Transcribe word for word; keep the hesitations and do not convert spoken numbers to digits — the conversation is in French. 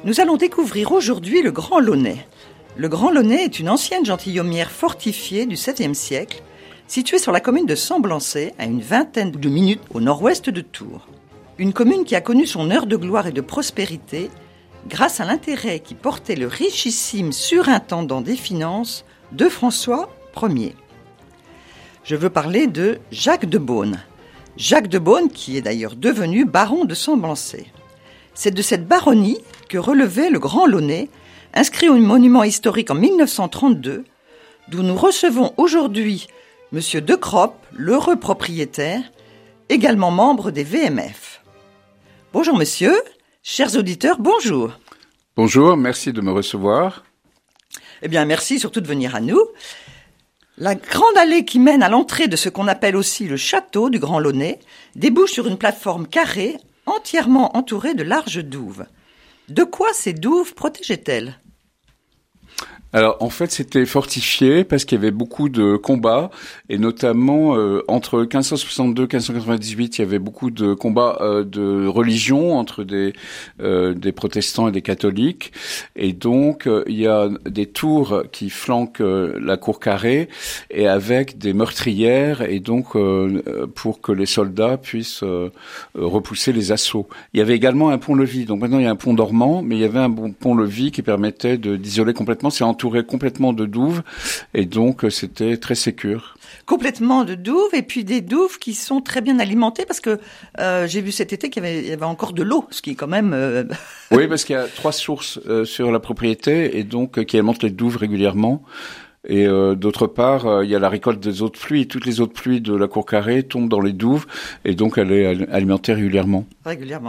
Nous allons découvrir aujourd'hui le Grand Launay. Le Grand Launay est une ancienne gentilhommière fortifiée du septième siècle, située sur la commune de Semblançay, à une vingtaine de minutes au nord-ouest de Tours. Une commune qui a connu son heure de gloire et de prospérité grâce à l'intérêt qui portait le richissime surintendant des finances de François Ier. Je veux parler de Jacques de Beaune. Jacques de Beaune qui est d'ailleurs devenu baron de Semblançay. C'est de cette baronnie que relevait le Grand Launay, inscrit au monument historique en mille neuf cent trente-deux, d'où nous recevons aujourd'hui Monsieur De Cropp, l'heureux propriétaire, également membre des V M F. Bonjour monsieur, chers auditeurs, bonjour. Bonjour, merci de me recevoir. Eh bien merci surtout de venir à nous. La grande allée qui mène à l'entrée de ce qu'on appelle aussi le château du Grand Launay débouche sur une plateforme carrée entièrement entourée de larges douves. De quoi ces douves protégeaient-elles ? Alors en fait c'était fortifié parce qu'il y avait beaucoup de combats et notamment euh, entre quinze cent soixante-deux et quinze cent quatre-vingt-dix-huit il y avait beaucoup de combats euh, de religion entre des euh, des protestants et des catholiques et donc euh, il y a des tours qui flanquent euh, la cour carrée et avec des meurtrières et donc euh, pour que les soldats puissent euh, repousser les assauts. Il y avait également un pont-levis, donc maintenant il y a un pont dormant mais il y avait un bon pont-levis qui permettait de d'isoler complètement. C'est entouré complètement de douves et donc c'était très sécure. Complètement de douves et puis des douves qui sont très bien alimentées parce que euh, j'ai vu cet été qu'il y avait, il y avait encore de l'eau, ce qui est quand même... Euh... Oui, parce qu'il y a trois sources euh, sur la propriété et donc euh, qui alimentent les douves régulièrement. Et euh, d'autre part, euh, il y a la récolte des eaux de pluie. Toutes les eaux de pluie de la cour carrée tombent dans les douves et donc elle est alimentée régulièrement. Régulièrement.